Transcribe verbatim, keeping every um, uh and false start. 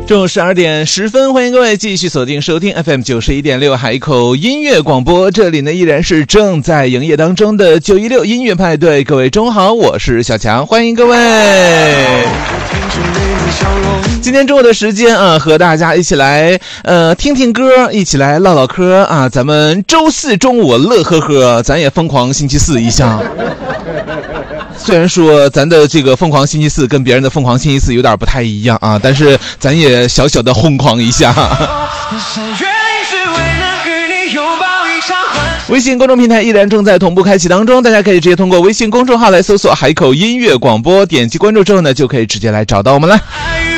中午十二点十分，欢迎各位继续锁定收听 F M 九十一点六海口音乐广播。这里呢依然是正在营业当中的九一六音乐派对。各位中午好，我是小强，欢迎各位。今天中午的时间啊，和大家一起来呃听听歌，一起来唠唠嗑啊。咱们周四中午乐呵呵，咱也疯狂星期四一下。虽然说咱的这个疯狂星期四跟别人的疯狂星期四有点不太一样啊，但是咱也小小的疯狂一下。微信公众平台依然正在同步开启当中，大家可以直接通过微信公众号来搜索海口音乐广播，点击关注之后呢，就可以直接来找到我们了。